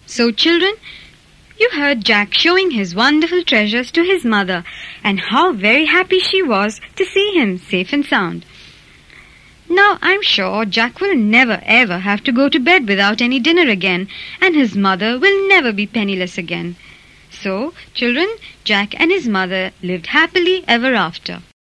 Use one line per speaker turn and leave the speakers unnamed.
So, children, you heard Jack showing his wonderful treasures to his mother, and how very happy she was to see him safe and sound. Now I'm sure Jack will never ever have to go to bed without any dinner again, and his mother will never be penniless again. So, children, Jack and his mother lived happily ever after.